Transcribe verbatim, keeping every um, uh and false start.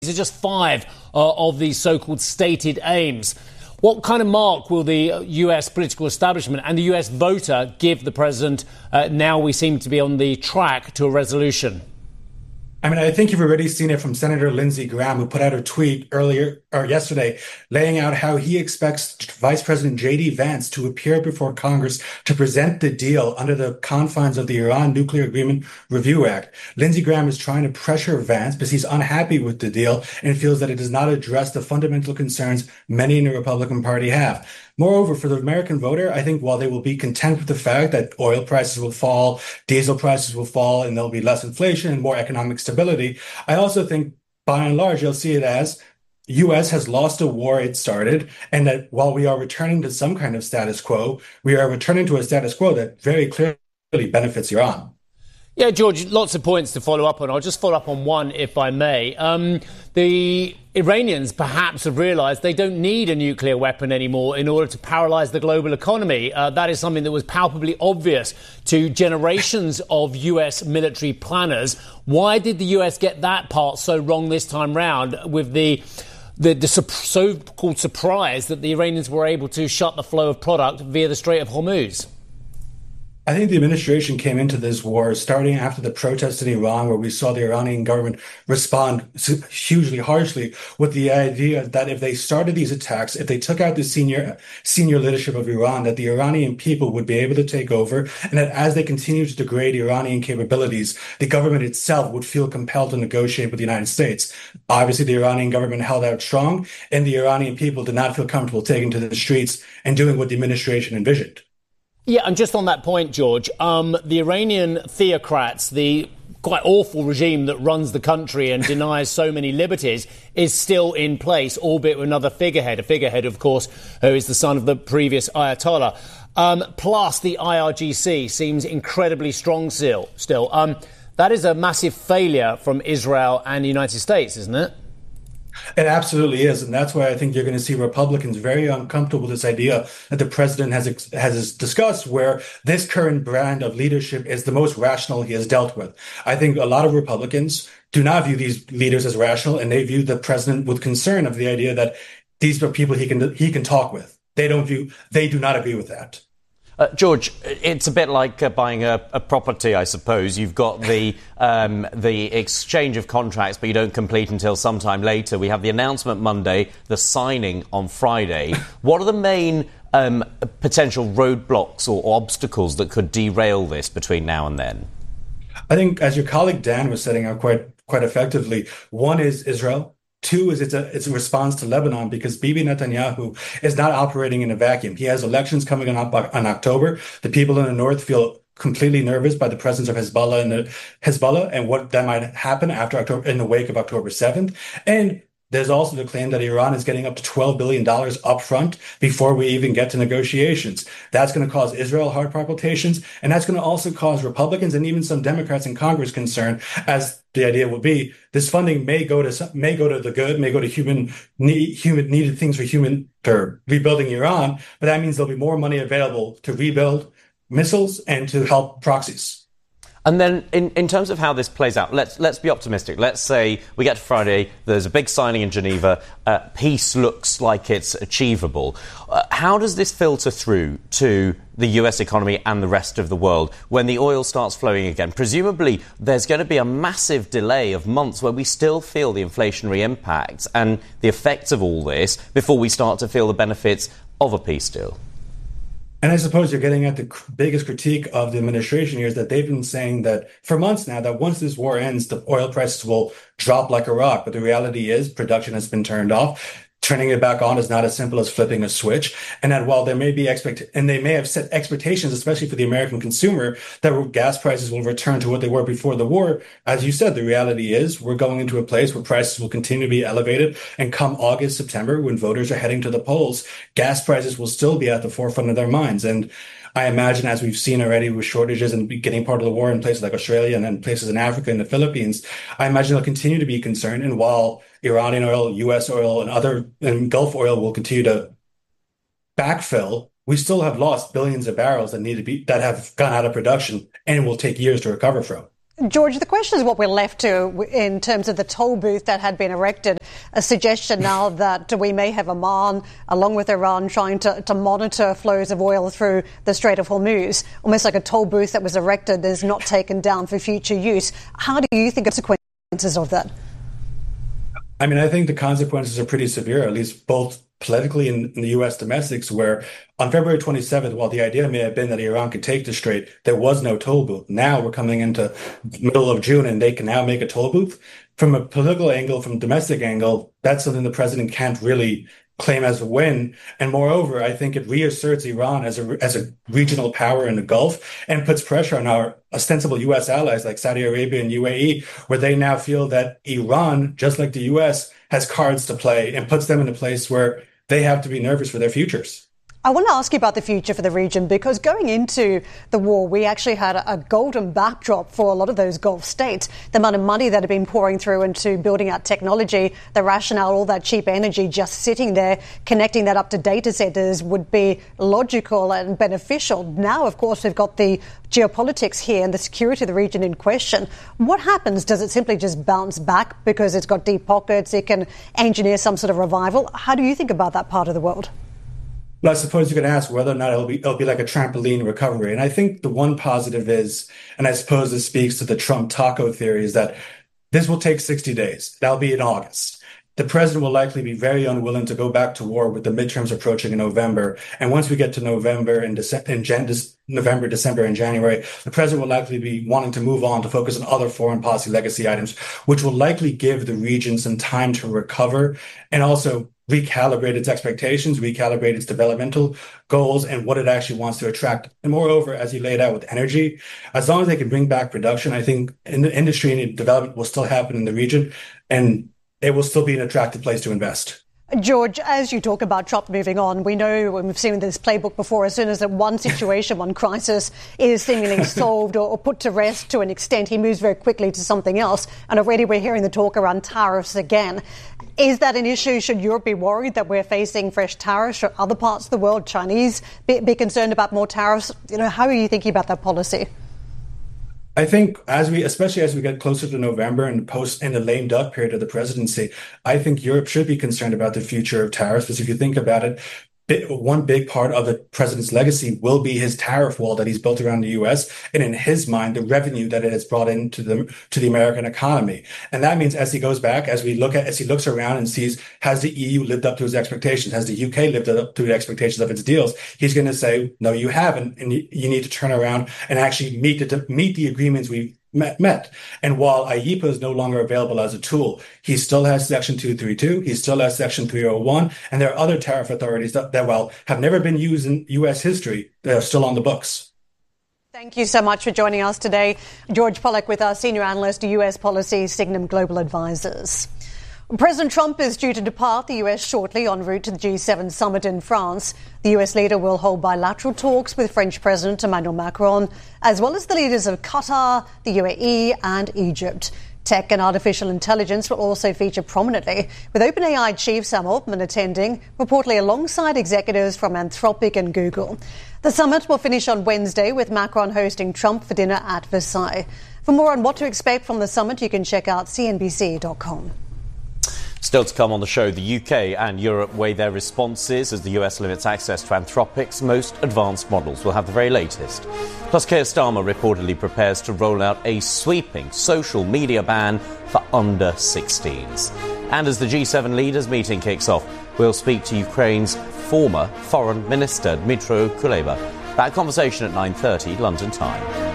These are just five uh, of these so-called stated aims. What kind of mark will the U S political establishment and the U S voter give the president uh, now we seem to be on the track to a resolution? I mean, I think you've already seen it from Senator Lindsey Graham, who put out a tweet earlier or yesterday laying out how he expects Vice President J D Vance to appear before Congress to present the deal under the confines of the Iran Nuclear Agreement Review Act. Lindsey Graham is trying to pressure Vance because he's unhappy with the deal and feels that it does not address the fundamental concerns many in the Republican Party have. Moreover, for the American voter, I think while they will be content with the fact that oil prices will fall, diesel prices will fall, and there'll be less inflation and more economic stability, I also think by and large, you'll see it as U S has lost a war it started, and that while we are returning to some kind of status quo, we are returning to a status quo that very clearly benefits Iran. Yeah, George, lots of points to follow up on. I'll just follow up on one, if I may. Um, the Iranians perhaps have realised they don't need a nuclear weapon anymore in order to paralyse the global economy. Uh, that is something that was palpably obvious to generations of U S military planners. Why did the U S get that part so wrong this time round with the the, the so-called surprise that the Iranians were able to shut the flow of product via the Strait of Hormuz? I think the administration came into this war starting after the protests in Iran, where we saw the Iranian government respond hugely harshly with the idea that if they started these attacks, if they took out the senior senior leadership of Iran, that the Iranian people would be able to take over, and that as they continue to degrade Iranian capabilities, the government itself would feel compelled to negotiate with the United States. Obviously, the Iranian government held out strong, and the Iranian people did not feel comfortable taking to the streets and doing what the administration envisioned. Yeah, and just on that point, George, um, the Iranian theocrats, the quite awful regime that runs the country and denies so many liberties, is still in place, albeit with another figurehead, a figurehead, of course, who is the son of the previous Ayatollah. Um, plus, the I R G C seems incredibly strong still. still. Um, that is a massive failure from Israel and the United States, isn't it? It absolutely is. And that's why I think you're going to see Republicans very uncomfortable with this idea that the president has has discussed, where this current brand of leadership is the most rational he has dealt with. I think a lot of Republicans do not view these leaders as rational, and they view the president with concern of the idea that these are people he can he can talk with. They don't view they do not agree with that. Uh, George, it's a bit like uh, buying a, a property, I suppose. You've got the um, the exchange of contracts, but you don't complete until sometime later. We have the announcement Monday, the signing on Friday. What are the main um, potential roadblocks or obstacles that could derail this between now and then? I think, as your colleague Dan was setting out quite quite effectively, one is Israel. Two is it's a it's a response to Lebanon, because Bibi Netanyahu is not operating in a vacuum. He has elections coming on on October. The people in the north feel completely nervous by the presence of Hezbollah and the Hezbollah and what that might happen after October, in the wake of October seventh. And there's also the claim that Iran is getting up to twelve billion dollars upfront before we even get to negotiations. That's going to cause Israel heart palpitations, and that's going to also cause Republicans and even some Democrats in Congress concern, as the idea will be this funding may go to may go to the good, may go to human need, human needed things for human for rebuilding Iran, but that means there'll be more money available to rebuild missiles and to help proxies. And then in, in terms of how this plays out, let's let's be optimistic. Let's say we get to Friday, there's a big signing in Geneva, uh, peace looks like it's achievable. Uh, how does this filter through to the U S economy and the rest of the world when the oil starts flowing again? Presumably, there's going to be a massive delay of months where we still feel the inflationary impacts and the effects of all this before we start to feel the benefits of a peace deal. And I suppose you're getting at the biggest critique of the administration here is that they've been saying that for months now that once this war ends, the oil prices will drop like a rock. But the reality is production has been turned off. Turning it back on is not as simple as flipping a switch. And that while there may be expect, and they may have set expectations, especially for the American consumer, that gas prices will return to what they were before the war. As you said, the reality is we're going into a place where prices will continue to be elevated. And come August, September, when voters are heading to the polls, gas prices will still be at the forefront of their minds. And I imagine, as we've seen already with shortages and getting part of the war in places like Australia and then places in Africa and the Philippines, I imagine they'll continue to be concerned. And while Iranian oil, U S oil, and other and Gulf oil will continue to backfill, we still have lost billions of barrels that need to be that have gone out of production and will take years to recover from. George, the question is what we're left to in terms of the toll booth that had been erected. A suggestion now that we may have Oman, along with Iran, trying to, to monitor flows of oil through the Strait of Hormuz, almost like a toll booth that was erected that is not taken down for future use. How do you think of the consequences of that? I mean, I think the consequences are pretty severe, at least both politically in, in the U S domestics, where on February twenty-seventh, while the idea may have been that Iran could take the strait, there was no toll booth. Now we're coming into the middle of June and they can now make a toll booth. From a political angle, from a domestic angle, that's something the president can't really claim as a win. And moreover, I think it reasserts Iran as a, as a regional power in the Gulf and puts pressure on our ostensible U S allies like Saudi Arabia and U A E, where they now feel that Iran, just like the U S, has cards to play and puts them in a place where they have to be nervous for their futures. I want to ask you about the future for the region, because going into the war, we actually had a, a golden backdrop for a lot of those Gulf states. The amount of money that had been pouring through into building out technology, the rationale, all that cheap energy just sitting there, connecting that up to data centers would be logical and beneficial. Now, of course, we've got the geopolitics here and the security of the region in question. What happens? Does it simply just bounce back because it's got deep pockets? It can engineer some sort of revival? How do you think about that part of the world? Well, I suppose you could ask whether or not it'll be it'll be like a trampoline recovery. And I think the one positive is, and I suppose this speaks to the Trump taco theory, is that this will take sixty days. That'll be in August. The president will likely be very unwilling to go back to war with the midterms approaching in November. And once we get to November and Dece- in Jan- November, December, and January, the president will likely be wanting to move on to focus on other foreign policy legacy items, which will likely give the region some time to recover and also recalibrate its expectations, recalibrate its developmental goals and what it actually wants to attract. And moreover, as you laid out with energy, as long as they can bring back production, I think in the industry and development will still happen in the region, and it will still be an attractive place to invest. George, as you talk about Trump moving on, we know, and we've seen this playbook before, as soon as that one situation, one crisis is seemingly solved or, or put to rest to an extent, he moves very quickly to something else. And already we're hearing the talk around tariffs again. Is that an issue? Should Europe be worried that we're facing fresh tariffs? Should other parts of the world, Chinese, be, be concerned about more tariffs? You know, how are you thinking about that policy? I think as we, especially as we get closer to November and post in the lame duck period of the presidency, I think Europe should be concerned about the future of tariffs. Because if you think about it, one big part of the president's legacy will be his tariff wall that he's built around the U S, and in his mind, the revenue that it has brought into the to the American economy. And that means as he goes back, as we look at, as he looks around and sees, has the E U lived up to his expectations? Has the U K lived up to the expectations of its deals? He's going to say, no, you haven't, and you, you need to turn around and actually meet the meet the agreements we've Met, met. And while I E P A is no longer available as a tool, he still has Section two thirty-two, he still has Section three oh one, and there are other tariff authorities that, that well, have never been used in U S history. They're still on the books. Thank you so much for joining us today. George Pollack with our senior analyst, U S Policy, Signum Global Advisors. President Trump is due to depart the U S shortly en route to the G seven summit in France. The U S leader will hold bilateral talks with French President Emmanuel Macron, as well as the leaders of Qatar, the U A E and Egypt. Tech and artificial intelligence will also feature prominently, with OpenAI chief Sam Altman attending, reportedly alongside executives from Anthropic and Google. The summit will finish on Wednesday, with Macron hosting Trump for dinner at Versailles. For more on what to expect from the summit, you can check out C N B C dot com. Still to come on the show, the U K and Europe weigh their responses as the U S limits access to Anthropic's most advanced models. We'll have the very latest. Plus, Keir Starmer reportedly prepares to roll out a sweeping social media ban for under sixteens. And as the G seven leaders meeting kicks off, we'll speak to Ukraine's former Foreign Minister, Dmytro Kuleba. That conversation at nine thirty London time.